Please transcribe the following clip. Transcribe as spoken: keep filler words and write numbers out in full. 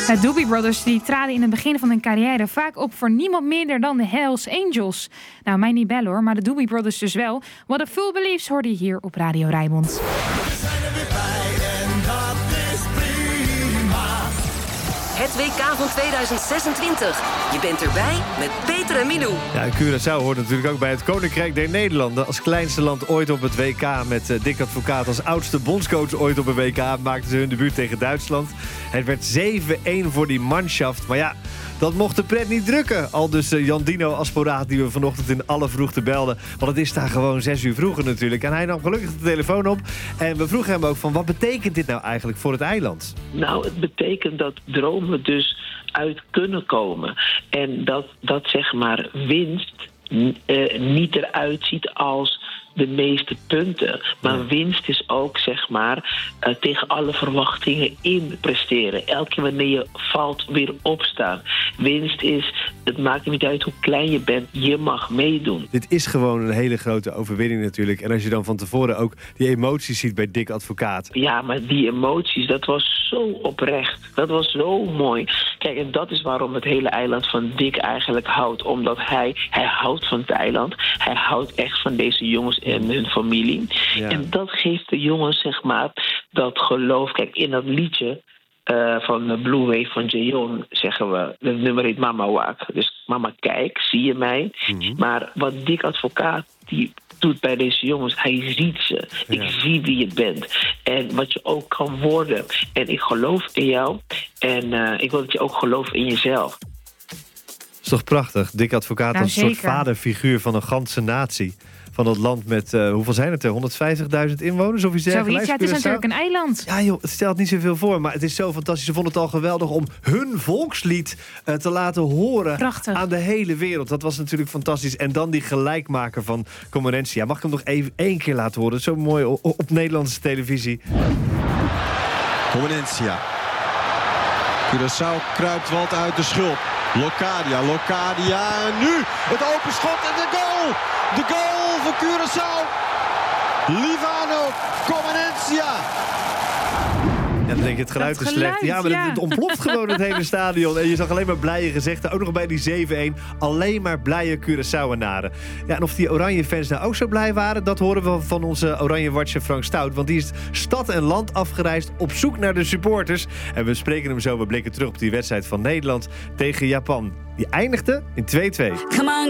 De Doobie Brothers die traden in het begin van hun carrière vaak op voor niemand minder dan de Hells Angels. Nou, mij niet bellen hoor, maar de Doobie Brothers dus wel. What a Fool Believes hoorde je hier op Radio Rijnmond. We zijn er weer bij en dat is prima. Het W K van tweeduizend zesentwintig. Je bent erbij met Peter en Milou. Ja, Curaçao hoort natuurlijk ook bij het Koninkrijk der Nederlanden. Als kleinste land ooit op het W K met uh, Dick Advocaat als oudste bondscoach ooit op een W K maakten ze hun debuut tegen Duitsland. Het werd zeven-een voor die manschaft. Maar ja, dat mocht de pret niet drukken. Al dus uh, Jan Dino Asporaat die we vanochtend in alle vroegte belden. Want het is daar gewoon zes uur vroeger natuurlijk. En hij nam gelukkig de telefoon op. En we vroegen hem ook van, wat betekent dit nou eigenlijk voor het eiland? Nou, het betekent dat dromen dus uit kunnen komen. En dat, dat zeg maar winst uh, niet eruit ziet als de meeste punten. Maar ja. Winst is ook, zeg maar, uh, tegen alle verwachtingen in presteren. Elke keer wanneer je valt, weer opstaan. Winst is, het maakt niet uit hoe klein je bent, je mag meedoen. Dit is gewoon een hele grote overwinning natuurlijk. En als je dan van tevoren ook die emoties ziet bij Dick Advocaat. Ja, maar die emoties, dat was zo oprecht. Dat was zo mooi. Kijk, en dat is waarom het hele eiland van Dick eigenlijk houdt. Omdat hij, hij houdt van het eiland. Hij houdt echt van deze jongens en hun familie. Ja. En dat geeft de jongens, zeg maar, dat geloof. Kijk, in dat liedje uh, van Blue Wave van Jayon zeggen we, het nummer heet Mama Waak. Dus mama, kijk, zie je mij? Mm-hmm. Maar wat Dick Advocaat die doet bij deze jongens, hij ziet ze. Ja. Ik zie wie je bent. En wat je ook kan worden. En ik geloof in jou. En uh, ik wil dat je ook gelooft in jezelf. Dat is toch prachtig? Dick Advocaat nou, als een soort vaderfiguur van een ganse natie. Van dat land met, uh, hoeveel zijn het er? honderdvijftigduizend inwoners of iets dergelijks? Zoiets, ja, het is natuurlijk een eiland. Ja joh, het stelt niet zoveel voor, maar het is zo fantastisch. Ze vonden het al geweldig om hun volkslied uh, te laten horen. Prachtig. Aan de hele wereld. Dat was natuurlijk fantastisch. En dan die gelijkmaker van Comencia. Mag ik hem nog even één keer laten horen? Zo mooi op, op Nederlandse televisie. Comencia. Curaçao kruipt wat uit de schulp. Locadia, Locadia. En nu het open schot en de goal. De goal voor Curaçao. Livano Comencia. Ja, dan denk je, het geluid dat is geluid, slecht. Ja, maar ja. Het, het ontploft gewoon het hele stadion. En je zag alleen maar blije gezichten. Ook nog bij die zeven-een. Alleen maar blije Curaçaoenaren. Ja, en of die oranje fans nou ook zo blij waren, dat horen we van onze oranje watcher Frank Stout. Want die is stad en land afgereisd op zoek naar de supporters. En we spreken hem zo. We blikken terug op die wedstrijd van Nederland tegen Japan. Die eindigde in twee-twee.